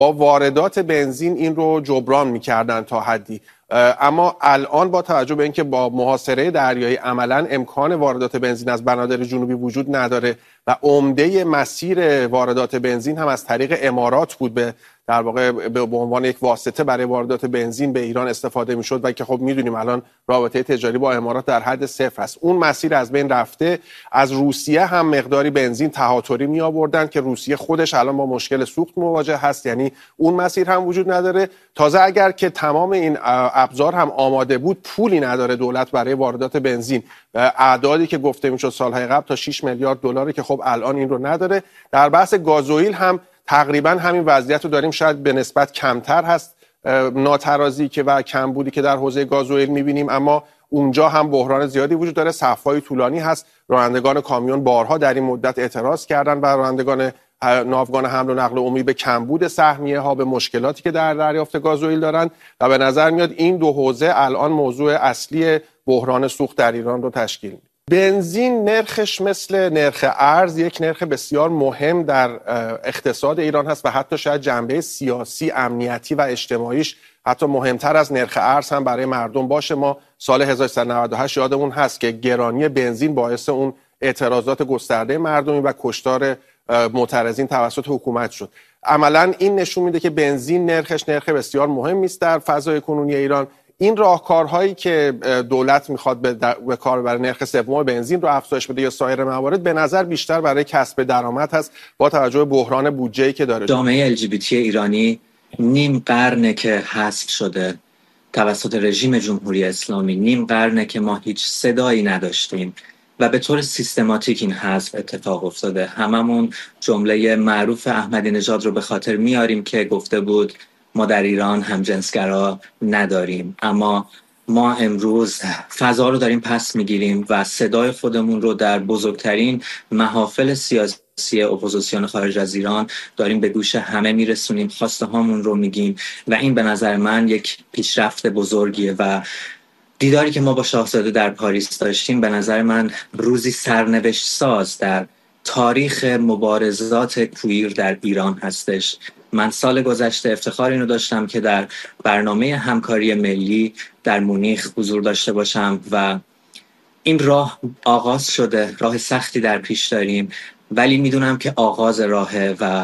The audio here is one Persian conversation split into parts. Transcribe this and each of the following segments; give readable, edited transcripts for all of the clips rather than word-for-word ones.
با واردات بنزین این رو جبران میکردن تا حدی. اما الان با توجه به اینکه با محاصره دریایی عملا امکان واردات بنزین از بنادر جنوبی وجود نداره و عمده مسیر واردات بنزین هم از طریق امارات بود، در واقع به عنوان یک واسطه برای واردات بنزین به ایران استفاده میشد و که خب میدونیم الان رابطه تجاری با امارات در حد صفر است. اون مسیر از بین رفته. از روسیه هم مقداری بنزین تهاتری می آوردن که روسیه خودش الان با مشکل سوخت مواجه هست، یعنی اون مسیر هم وجود نداره. تازه اگر که تمام این ابزار هم آماده بود، پولی نداره دولت برای واردات بنزین. اعدادی که گفته میشد سالهای قبل تا 6 میلیارد دلاره که خب الان این رو نداره. در بحث گازوئیل هم تقریبا همین وضعیت رو داریم، شاید به نسبت کمتر هست ناترازی که و کمبودی که در حوزه گازوئیل میبینیم، اما اونجا هم بحران زیادی وجود داره، صف‌های طولانی هست. رانندگان کامیون بارها در این مدت اعتراض کردن و رانندگان ناوگان حمل و نقل عمومی به کمبود سهمیه ها، به مشکلاتی که در دریافت گازوئیل دارن و به نظر میاد این دو حوزه الان موضوع اصلی بحران سوخت در ایران رو تشکیل میده. بنزین نرخش مثل نرخ ارز یک نرخ بسیار مهم در اقتصاد ایران هست و حتی شاید جنبه سیاسی، امنیتی و اجتماعیش حتی مهمتر از نرخ ارز هم برای مردم باشه. ما سال 1398 یادمون هست که گرانی بنزین باعث اون اعتراضات گسترده مردمی و کشتار معترضین توسط حکومت شد. عملا این نشون میده که بنزین نرخش نرخ بسیار مهمی است در فضای کنونی ایران. این راهکارهایی که دولت میخواد به کار برای نرخ سوم بنزین رو افزایش بده یا سایر موارد، به نظر بیشتر برای کسب درآمد هست با توجه به بحران بودجه‌ای که داره. جامعه LGBT ایرانی نیم قرنه که حذف شده توسط رژیم جمهوری اسلامی، نیم قرنه که ما هیچ صدایی نداشتیم و به طور سیستماتیک این حذف اتفاق افتاده. هممون جمله معروف احمدی نژاد رو به خاطر میاریم که گفته بود ما در ایران همجنسگرا نداریم، اما ما امروز فضا رو داریم پس میگیریم و صدای خودمون رو در بزرگترین محافل سیاسی اپوزیسیون خارج از ایران داریم به گوش همه میرسونیم، خواسته هامون رو میگیم و این به نظر من یک پیشرفت بزرگیه و دیداری که ما با شاهزاده در پاریس داشتیم به نظر من روزی سرنوشت ساز در تاریخ مبارزات کویر در ایران هستش. من سال گذشته افتخار اینو داشتم که در برنامه همکاری ملی در مونیخ حضور داشته باشم و این راه آغاز شده. راه سختی در پیش داریم ولی میدونم که آغاز راهه و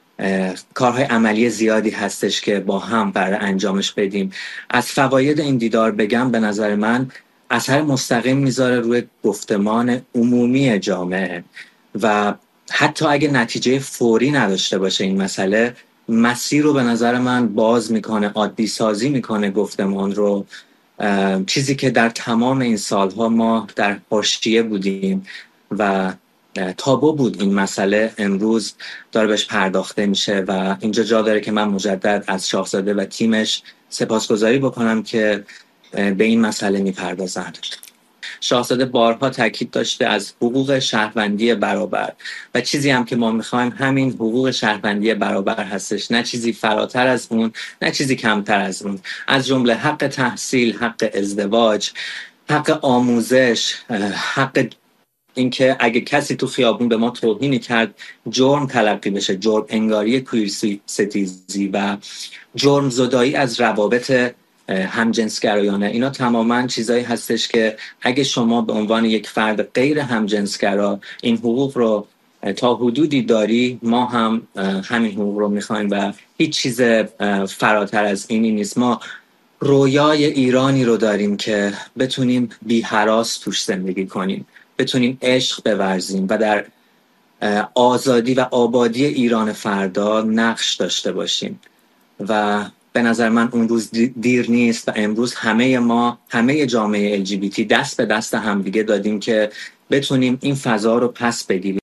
کارهای عملی زیادی هستش که با هم برای انجامش بدیم. از فواید این دیدار بگم، به نظر من اثر مستقیم میذاره روی گفتمان عمومی جامعه و حتی اگه نتیجه فوری نداشته باشه این مسئله، مسیر رو به نظر من باز میکنه، عادی سازی میکنه گفتمان رو، چیزی که در تمام این سالها ما در حاشیه بودیم و تابو بود این مسئله، امروز داره بهش پرداخته میشه و اینجا جا داره که من مجدد از شاهزاده و تیمش سپاسگزاری بکنم که به این مسئله میپردازند. شاهزاده بارها تاکید داشته از حقوق شهروندی برابر و چیزی هم که ما میخوایم همین حقوق شهروندی برابر هستش، نه چیزی فراتر از اون، نه چیزی کمتر از اون، از جمله حق تحصیل، حق ازدواج، حق آموزش، حق اینکه اگه کسی تو خیابون به ما توهینی کرد جرم تلقی بشه، جرم انگاری کویر ستیزی و جرم زدایی از روابط همجنسگرایانه. اینا تماما چیزایی هستش که اگه شما به عنوان یک فرد غیر همجنسگرا این حقوق رو تا حدودی داری، ما هم همین حقوق رو میخوایم و هیچ چیز فراتر از اینی نیست. ما رویای ایرانی رو داریم که بتونیم بی هراس توش زندگی کنیم، بتونیم عشق بورزیم و در آزادی و آبادی ایران فردا نقش داشته باشیم و به نظر من اون روز دیر نیست و امروز همه جامعه LGBT دست به دست همدیگه دادیم که بتونیم این فضا رو پس بگیریم.